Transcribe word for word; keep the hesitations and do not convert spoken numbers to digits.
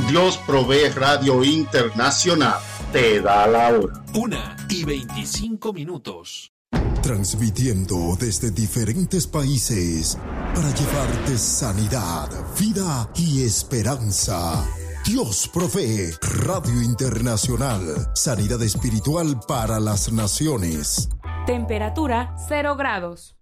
Dios Provee Radio Internacional te da la hora. Una y veinticinco minutos. Transmitiendo desde diferentes países para llevarte sanidad, vida y esperanza. Dios Provee Radio Internacional. Sanidad espiritual para las naciones. Temperatura cero grados.